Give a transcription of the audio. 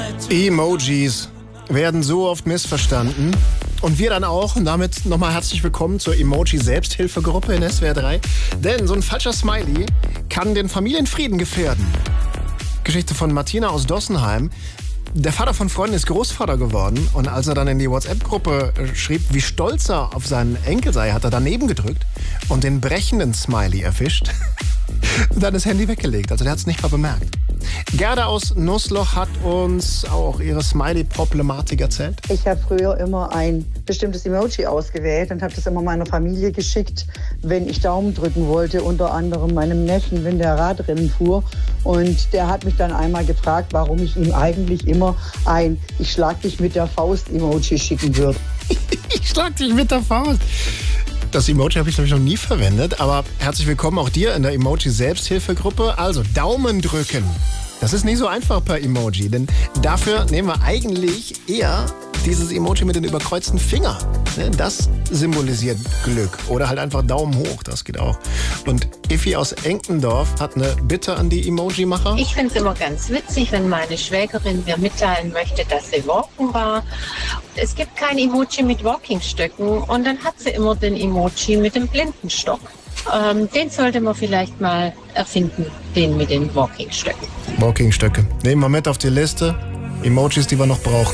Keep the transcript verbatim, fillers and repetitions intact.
Emojis werden so oft missverstanden. Und wir dann auch. Und damit nochmal herzlich willkommen zur Emoji-Selbsthilfegruppe in S W R drei. Denn so ein falscher Smiley kann den Familienfrieden gefährden. Geschichte von Martina aus Dossenheim. Der Vater von Freunden ist Großvater geworden. Und als er dann in die WhatsApp-Gruppe schrieb, wie stolz er auf seinen Enkel sei, hat er daneben gedrückt und den brechenden Smiley erwischt. Und dann das Handy weggelegt. Also der hat es nicht mal bemerkt. Gerda aus Nussloch hat uns auch ihre Smiley-Problematik erzählt. Ich habe früher immer ein bestimmtes Emoji ausgewählt und habe das immer meiner Familie geschickt, wenn ich Daumen drücken wollte, unter anderem meinem Neffen, wenn der Radrennen fuhr. Und der hat mich dann einmal gefragt, warum ich ihm eigentlich immer ein Ich schlag dich mit der Faust-Emoji schicken würde. Ich schlag dich mit der Faust. Das Emoji habe ich, glaube ich, noch nie verwendet, aber herzlich willkommen auch dir in der Emoji-Selbsthilfegruppe. Also Daumen drücken. Das ist nicht so einfach per Emoji, denn dafür nehmen wir eigentlich eher dieses Emoji mit den überkreuzten Fingern. Das symbolisiert Glück. Oder halt einfach Daumen hoch, das geht auch. Und Effi aus Enkendorf hat eine Bitte an die Emoji-Macher. Ich finde es immer ganz witzig, wenn meine Schwägerin mir mitteilen möchte, dass sie walken war. Es gibt kein Emoji mit Walkingstöcken und dann hat sie immer den Emoji mit dem Blindenstock. Ähm, den sollte man vielleicht mal erfinden, den mit den Walkingstöcken. Walkingstöcke. Nehmen wir mit auf die Liste. Emojis, die wir noch brauchen.